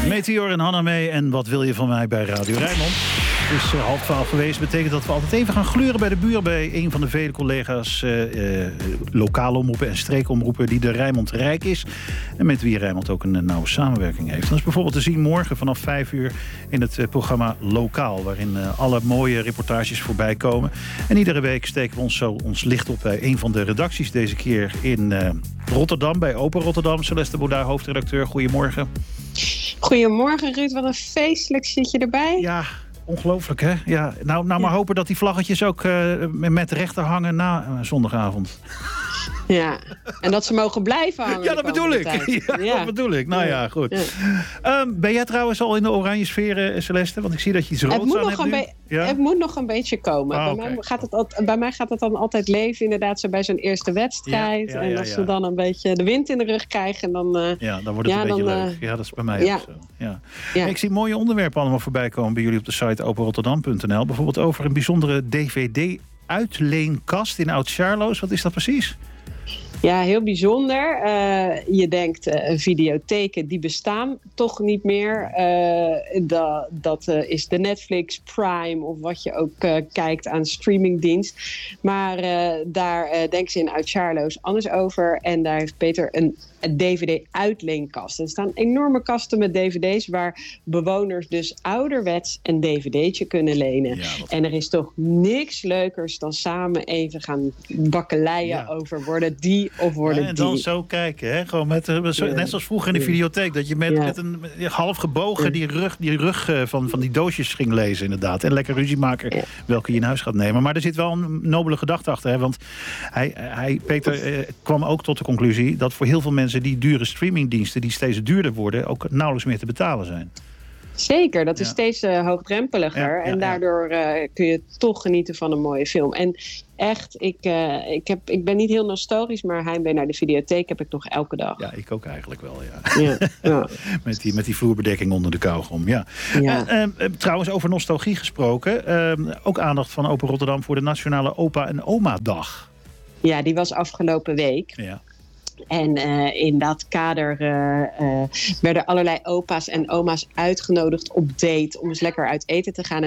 Meteor en Hanna mee. En wat wil je van mij bij Radio Rijnmond? Het is 11:30 geweest. Dat betekent dat we altijd even gaan gluren bij de buren... bij een van de vele collega's lokale omroepen en streekomroepen... die de Rijnmond rijk is. En met wie Rijnmond ook een nauwe samenwerking heeft. Dat is bijvoorbeeld te zien morgen vanaf 5 uur... in het programma Lokaal... waarin alle mooie reportages voorbij komen. En iedere week steken we ons licht op bij een van de redacties. Deze keer in Rotterdam, bij Open Rotterdam. Celeste Boudaar, hoofdredacteur. Goedemorgen. Goedemorgen Ruud, wat een feestelijk zit je erbij. Ja, ongelooflijk hè? Ja, nou maar hopen dat die vlaggetjes ook met rechten hangen na zondagavond. Ja, en dat ze mogen blijven hangen. Ja, dat bedoel ik. Dat bedoel ik. Nou ja, goed. Ja. Ben jij trouwens al in de oranje sfeer, Celeste? Want ik zie dat je iets roods aan hebt nu. Het moet nog een beetje komen. Bij mij gaat het dan altijd leven, inderdaad, zo bij zo'n eerste wedstrijd. Ja, en als we dan een beetje de wind in de rug krijgen, dan... dan wordt het een beetje leuk. Ja, dat is bij mij ook zo. Ja. Ja. Ik zie mooie onderwerpen allemaal voorbij komen bij jullie op de site openrotterdam.nl. Bijvoorbeeld over een bijzondere DVD-uitleenkast in Oud-Charloes. Wat is dat precies? Ja, heel bijzonder. Je denkt, videotheken die bestaan toch niet meer. Dat is de Netflix, Prime of wat je ook kijkt aan streamingdienst. Maar daar denken ze in Oud-Charloes anders over. En daar heeft Peter een DVD-uitleenkast. Er staan enorme kasten met dvd's waar bewoners dus ouderwets een dvd'tje kunnen lenen. Ja, en er is toch niks leukers dan samen even gaan bakkeleien over worden die of worden die. En dan zo kijken, hè? Gewoon met, net zoals vroeger in de videotheek, dat je met een half gebogen die rug van die doosjes ging lezen inderdaad. En lekker ruzie maken welke je in huis gaat nemen. Maar er zit wel een nobele gedachte achter, hè? Want Peter kwam ook tot de conclusie dat voor heel veel mensen die dure streamingdiensten die steeds duurder worden ook nauwelijks meer te betalen zijn. Zeker, dat is steeds hoogdrempeliger. En daardoor kun je toch genieten van een mooie film. En echt, ik ben niet heel nostalgisch, maar heimwee naar de videotheek heb ik nog elke dag. Ja, ik ook eigenlijk wel, ja. Met die vloerbedekking onder de kauwgom, trouwens, over nostalgie gesproken. Ook aandacht van Open Rotterdam voor de Nationale Opa en Oma Dag. Ja, die was afgelopen week. Ja. En in dat kader werden allerlei opa's en oma's uitgenodigd op date om eens lekker uit eten te gaan.